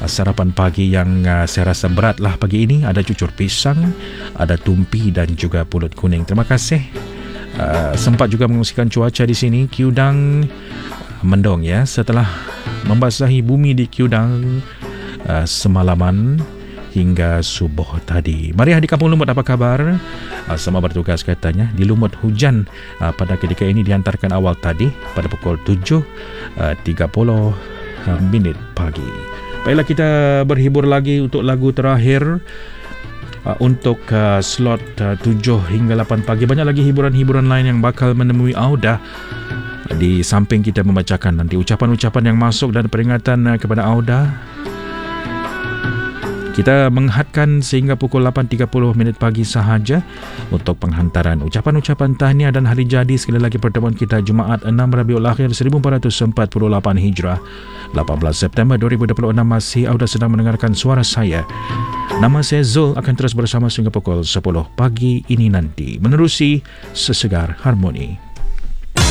sarapan pagi yang saya rasa berat lah pagi ini. Ada cucur pisang, ada tumpi dan juga pulut kuning. Terima kasih. Sempat juga mengungsikan cuaca di sini. Kudang mendung ya, setelah membasahi bumi di Kudang semalaman hingga subuh tadi. Mariah di Kampung Lumut, apa kabar? Sama bertugas katanya. Di Lumut hujan pada ketika ini diantarkan awal tadi pada pukul 7.30 minit pagi. Baiklah, kita berhibur lagi untuk lagu terakhir untuk slot 7 hingga 8 pagi. Banyak lagi hiburan-hiburan lain yang bakal menemui Auda. Di samping kita membacakan nanti ucapan-ucapan yang masuk dan peringatan kepada Auda, kita menghadkan sehingga pukul 8.30 minit pagi sahaja untuk penghantaran ucapan-ucapan tahniah dan hari jadi. Sekali lagi pertemuan kita Jumaat 6 Rabiul Akhir 1448 Hijrah, 18 September 2026. Masih Auda sedang mendengarkan suara saya. Nama saya Zul, akan terus bersama sehingga pukul 10 pagi ini nanti menerusi Sesegar Harmoni.